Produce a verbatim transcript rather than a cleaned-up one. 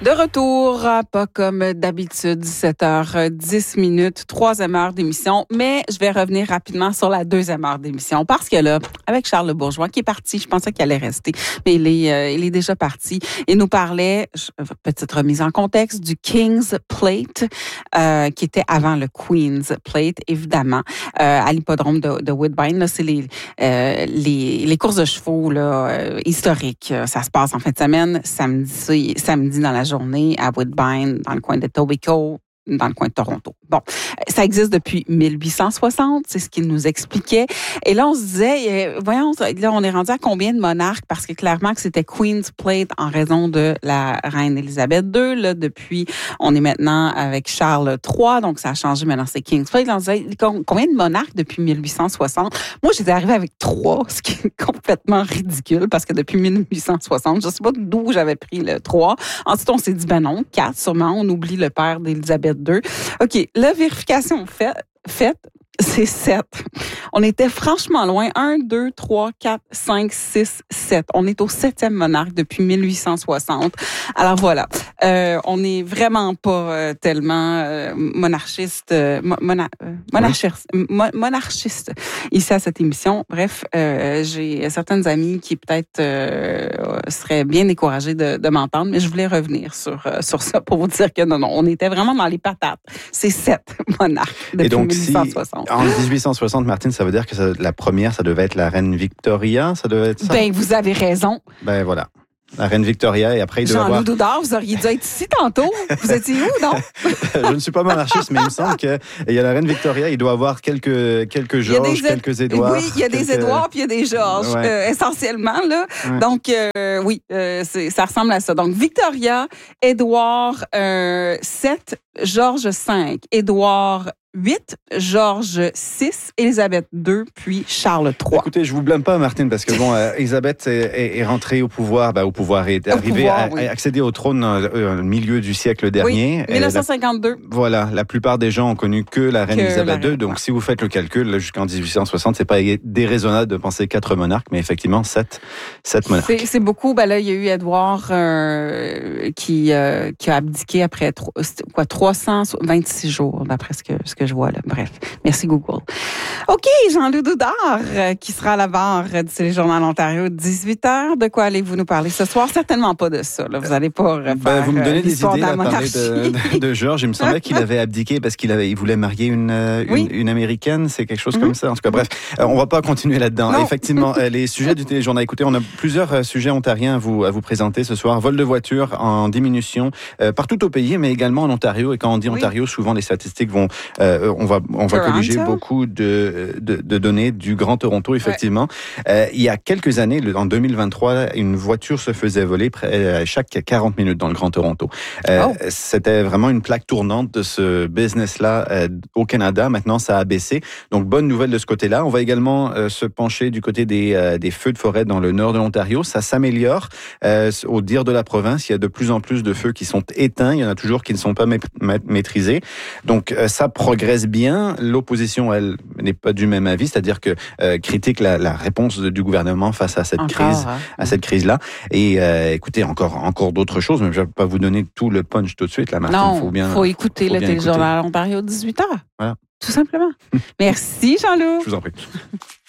De retour, pas comme d'habitude, dix-sept heures dix minutes, troisième heure d'émission, mais je vais revenir rapidement sur la deuxième heure d'émission parce que là, avec Charles Le Bourgeois qui est parti, je pensais qu'il allait rester, mais il est, euh, il est déjà parti. Il nous parlait, petite remise en contexte, du King's Plate, euh, qui était avant le Queen's Plate, évidemment, euh, à l'hippodrome de, de Woodbine. Là, c'est les, euh, les, les courses de chevaux là, euh, historiques. Ça se passe en fin de semaine, samedi, samedi dans la journée à Woodbine, dans le coin de Etobicoke, dans le coin de Toronto. Bon, ça existe depuis mille huit cent soixante, c'est ce qu'il nous expliquait. Et là, on se disait, voyons, là, on est rendu à combien de monarques? Parce que clairement que c'était Queen's Plate en raison de la reine Élisabeth deux. Là, depuis, on est maintenant avec Charles trois, donc ça a changé. Maintenant, c'est King's Plate. Là, on se disait, combien de monarques depuis mille huit cent soixante? Moi, j'étais arrivée avec trois, ce qui est complètement ridicule, parce que depuis mille huit cent soixante, je sais pas d'où j'avais pris le trois. Ensuite, on s'est dit, ben non, quatre, sûrement. On oublie le père d'Élisabeth deux. OK, la vérification faite, faite, c'est sept. On était franchement loin. un, deux, trois, quatre, cinq, six, sept. On est au septième monarque depuis mille huit cent soixante. Alors voilà, euh, on n'est vraiment pas euh, tellement euh, monarchiste, euh, mona, euh, monarchiste, oui. mo- monarchiste ici à cette émission. Bref, euh, j'ai certaines amies qui peut-être euh, seraient bien découragées de, de m'entendre, mais je voulais revenir sur euh, sur ça pour vous dire que non, non, on était vraiment dans les patates. C'est sept monarques depuis Et donc, mille huit cent soixante. Si, en dix-huit cent soixante, Martine, ça veut dire que ça, la première, ça devait être la reine Victoria, ça devait être ça? Ben, vous avez raison. Ben voilà. La reine Victoria, et après il doit avoir... Jean-Loup Doudard, vous auriez dû être ici tantôt. Vous étiez où, non? Je ne suis pas monarchiste, mais il me semble qu'il y a la reine Victoria, il doit avoir quelques, quelques Georges, des, quelques Édouards. Oui, il y a quelques... des Édouards puis il y a des Georges, ouais. euh, essentiellement. Là. Ouais. Donc, euh, oui, euh, c'est, ça ressemble à ça. Donc, Victoria, Édouard euh, sept, Georges cinq, Édouard huit, Georges six, Élisabeth deux, puis Charles trois. Écoutez, je vous blâme pas, Martine, parce que bon, euh, Élisabeth est, est, est rentrée au pouvoir, bah, au pouvoir, est arrivée à, oui. à accéder au trône euh, au milieu du siècle dernier. Oui, dix-neuf cent cinquante-deux. La, voilà, la plupart des gens ont connu que la reine que Élisabeth deux, donc ouais. Si vous faites le calcul, là, jusqu'en dix-huit cent soixante, c'est pas déraisonnable de penser quatre monarques, mais effectivement, sept, sept monarques. C'est, c'est beaucoup. Ben là, il y a eu Édouard euh, qui, euh, qui a abdiqué après quoi, trois cent vingt-six jours, d'après ce que, ce que je vois là. Bref, merci Google. OK, Jean-Loup Doudard, euh, qui sera à la barre du Téléjournal Ontario, dix-huit heures. De quoi allez-vous nous parler ce soir? Certainement pas de ça. Là. Vous n'allez pas refaire ben, vous me donnez des idées de à parler de, de, de Georges. Il me semblait qu'il avait abdiqué parce qu'il avait, il voulait marier une, une, oui. une Américaine. C'est quelque chose mm-hmm. comme ça. En tout cas, bref, euh, on va pas continuer là-dedans. Non. Effectivement, euh, les sujets du Téléjournal. Écoutez, on a plusieurs euh, sujets ontariens à vous, à vous présenter ce soir. Vol de voitures en diminution euh, partout au pays, mais également en Ontario. Et quand on dit oui. Ontario, souvent les statistiques vont, euh, on va, on va colliger beaucoup de, de, de données du Grand Toronto, effectivement. Ouais. Euh, il y a quelques années, en deux mille vingt-trois, une voiture se faisait voler près, chaque quarante minutes dans le Grand Toronto. Euh, oh. C'était vraiment une plaque tournante de ce business-là euh, au Canada. Maintenant, ça a baissé. Donc, bonne nouvelle de ce côté-là. On va également euh, se pencher du côté des, euh, des feux de forêt dans le nord de l'Ontario. Ça s'améliore. Euh, au dire de la province, il y a de plus en plus de feux qui sont éteints. Il y en a toujours qui ne sont pas ma- ma- maîtrisés. Donc, euh, ça progresse bien. L'opposition, elle, n'est pas du même avis, c'est-à-dire que euh, critique la, la réponse de, du gouvernement face à cette encore, crise, hein. à cette crise-là. Et euh, écoutez, encore encore d'autres choses, mais je ne vais pas vous donner tout le punch tout de suite, là, Martine. Non, faut bien, faut écouter faut le Téléjournal Ontario dix-huit heures. Voilà. Tout simplement. Merci, Jean-Loup. Je vous en prie.